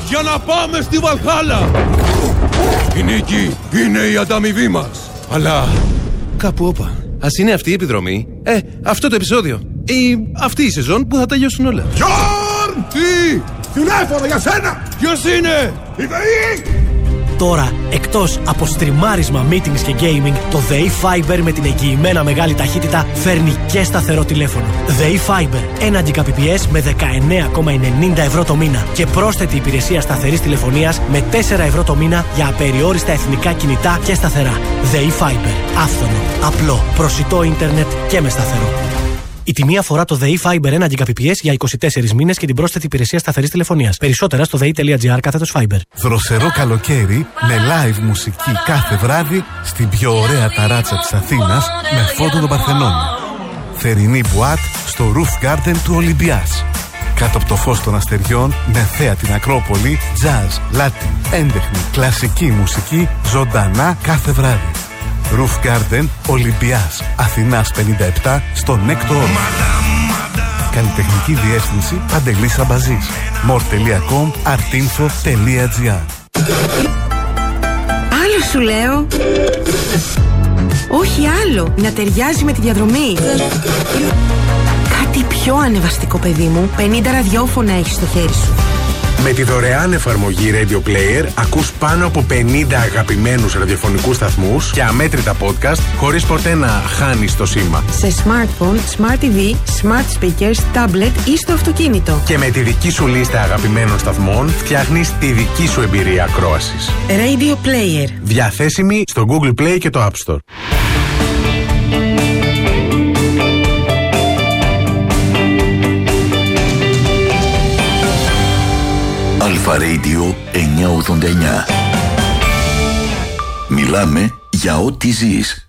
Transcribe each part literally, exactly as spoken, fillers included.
για να πάμε στη Βαλχάλα. Η νίκη είναι η ανταμοιβή μας. Αλλά κάπου όπα. Ας είναι αυτή η επιδρομή, ε, αυτό το επεισόδιο ή αυτή η σεζόν που θα τελειώσουν όλα. Γιόρν! Τι! Τηλέφωνο για σένα! Ποιος είναι? Η ΔΕΗ! Τώρα, εκτός από στριμάρισμα, meetings και gaming, το ΔΕΗ Fiber με την εγγυημένα μεγάλη ταχύτητα φέρνει και σταθερό τηλέφωνο. ΔΕΗ Fiber, ένα Gbps με δεκαεννέα κόμμα ενενήντα ευρώ το μήνα και πρόσθετη υπηρεσία σταθερής τηλεφωνίας με τέσσερα ευρώ το μήνα για απεριόριστα εθνικά κινητά και σταθερά. ΔΕΗ Fiber, άφθονο, απλό, προσιτό ίντερνετ και με σταθερό. Η τιμή αφορά το ΔΕΗ Fiber ένα Gbps για είκοσι τέσσερις μήνες και την πρόσθετη υπηρεσία σταθερής τηλεφωνίας. Περισσότερα στο δei.gr κάθετος Fiber. Δροσερό καλοκαίρι με live μουσική κάθε βράδυ στην πιο ωραία ταράτσα της Αθήνας με φόντο τον Παρθενώνα. Θερινή μπουάτ στο Roof Garden του Ολυμπιάς. Κάτω από το φως των αστεριών με θέα την Ακρόπολη, jazz, latin, έντεχνη, κλασική μουσική ζωντανά κάθε βράδυ. Roof Garden, Ολυμπιάς, Αθηνάς πενήντα επτά, στο Νέκτο Όρος. Καλλιτεχνική διεύθυνση Παντελής Αμπαζής. μορ τελεία κομ, artinfo τελεία gr. Άλλο σου λέω. Όχι άλλο, να ταιριάζει με τη διαδρομή. Κάτι πιο ανεβαστικό, παιδί μου. πενήντα ραδιόφωνα έχεις στο χέρι σου. Με τη δωρεάν εφαρμογή Radio Player ακούς πάνω από πενήντα αγαπημένους ραδιοφωνικούς σταθμούς και αμέτρητα podcast χωρίς ποτέ να χάνεις το σήμα. Σε smartphone, smart τι βι, smart speakers, tablet ή στο αυτοκίνητο. Και με τη δική σου λίστα αγαπημένων σταθμών φτιάχνεις τη δική σου εμπειρία ακρόασης. Radio Player. Διαθέσιμη στο Google Play και το App Store. Αλφα Radio εννιακόσια ογδόντα εννιά. Μιλάμε για ό,τι ζεις.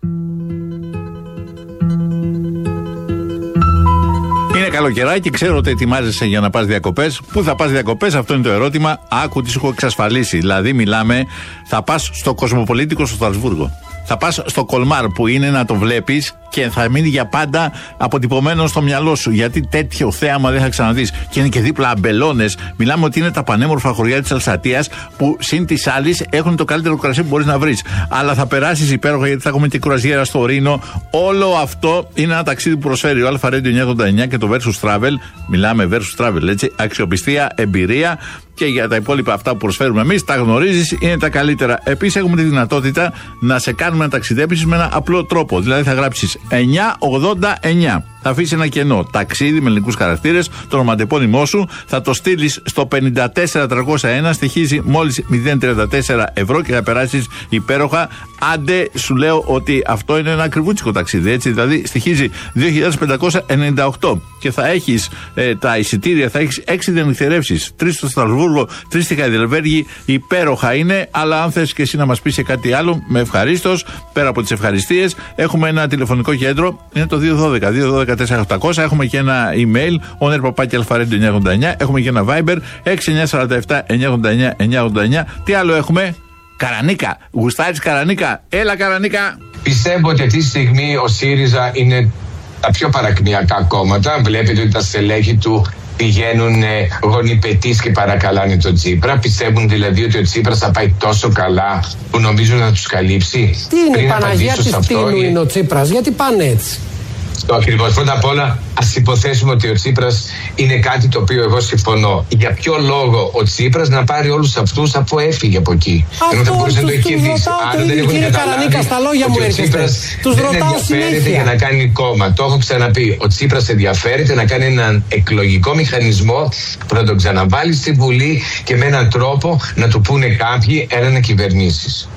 Είναι καλοκαιράκι, ξέρω ότι ετοιμάζεσαι για να πας διακοπές. Πού θα πας διακοπές, αυτό είναι το ερώτημα. Άκου τι σου έχω εξασφαλίσει. Δηλαδή, μιλάμε, θα πας στο Κοσμοπολίτικο στο Στρασβούργο. Θα πας στο Κολμάρ που είναι να το βλέπεις και θα μείνει για πάντα αποτυπωμένο στο μυαλό σου. Γιατί τέτοιο θέαμα δεν θα ξαναδείς. Και είναι και δίπλα αμπελώνες. Μιλάμε ότι είναι τα πανέμορφα χωριά της Αλσατίας που συν της άλλης έχουν το καλύτερο κρασί που μπορείς να βρεις. Αλλά θα περάσεις υπέροχα γιατί θα έχουμε και κουραζιέρα στο Ρήνο. Όλο αυτό είναι ένα ταξίδι που προσφέρει ο Αλφα Radio εννιακόσια ογδόντα εννιά και το Versus Travel. Μιλάμε Versus Travel, έτσι. Αξιοπιστία, εμπειρία. Και για τα υπόλοιπα αυτά που προσφέρουμε εμείς, τα γνωρίζεις, είναι τα καλύτερα. Επίσης, έχουμε τη δυνατότητα να σε κάνουμε να ταξιδέψεις με ένα απλό τρόπο. Δηλαδή, θα γράψεις εννιακόσια ογδόντα εννιά. Θα αφήσει ένα κενό ταξίδι με ελληνικούς χαρακτήρες, το ονοματεπώνυμό σου, θα το στείλεις στο πενήντα τέσσερα τριακόσια ένα, στοιχίζει μόλις μηδέν κόμμα τριάντα τέσσερα ευρώ και θα περάσεις υπέροχα. Άντε, σου λέω ότι αυτό είναι ένα ακριβούτσικο ταξίδι, έτσι. Δηλαδή, στοιχίζει δύο χιλιάδες πεντακόσια ενενήντα οκτώ και θα έχεις ε, τα εισιτήρια, θα έχεις έξι διανυκτερεύσεις. Τρεις στο Στρασβούργο, τρεις στη Χαϊδελβέργη. Υπέροχα είναι, αλλά αν θες και εσύ να μας πεις και κάτι άλλο, με ευχαρίστως. Πέρα από τις ευχαριστίες, έχουμε ένα τηλεφωνικό κέντρο, είναι το δύο ένα δύο, δύο ένα δύο τέσσερα οκτακόσια. Έχουμε και ένα email, owner παπάκι αλφα ρέιντιο εννιακόσια ογδόντα εννιά. Έχουμε και ένα Viber, έξι εννιά τέσσερα επτά εννιακόσια ογδόντα εννιά εννιακόσια ογδόντα εννιά. Τι άλλο έχουμε? Καρανίκα. Γουστάρεις Καρανίκα? Έλα, Καρανίκα. Πιστεύω ότι αυτή τη στιγμή ο ΣΥΡΙΖΑ είναι τα πιο παρακμιακά κόμματα. Βλέπετε ότι τα στελέχη του πηγαίνουν ε, γονιπετής και παρακαλάνε τον Τσίπρα. Πιστεύουν δηλαδή ότι ο Τσίπρας θα πάει τόσο καλά που νομίζουν να τους καλύψει. Τι είναι η Παναγία της Τίνου είναι ο Τσίπρας? Γιατί πάνε έτσι? Το ακριβώς. Πρώτα απ' όλα, ας υποθέσουμε ότι ο Τσίπρας είναι κάτι το οποίο εγώ συμφωνώ. Για ποιο λόγο ο Τσίπρας να πάρει όλους αυτούς αφού έφυγε από εκεί? Ενώ θα μπορούσε να το έχει δει. Άρα δεν έχουν καταλάβει στα λόγια μου ότι ο Τσίπρας δεν ενδιαφέρεται για να κάνει κόμμα. Το έχω ξαναπεί. Ο Τσίπρας ενδιαφέρεται να κάνει έναν εκλογικό μηχανισμό που θα τον ξαναβάλει στη Βουλή και με έναν τρόπο να του πούνε κάποιοι έλα να κυβερνήσεις.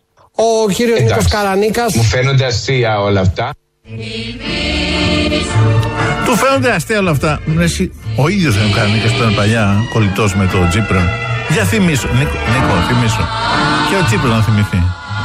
Ο κύριος Νίκος Καρανίκας. Μου φαίνονται αστεία όλα αυτά. Του φαίνονται αστεία όλα αυτά. Εσύ, ο ίδιος είναι ο Καρανίκας που ήταν παλιά κολλητός με τον Τσίπρα. Για θυμίσου, Νίκο, Νίκο θυμίσου. Και ο Τσίπρας να θυμηθεί.